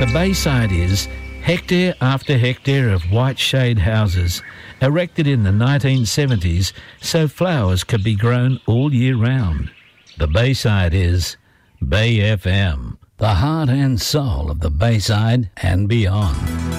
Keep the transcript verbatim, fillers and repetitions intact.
The Bayside is hectare after hectare of white shade houses erected in the nineteen seventies so flowers could be grown all year round. The Bayside is Bay F M, the heart and soul of the Bayside and beyond.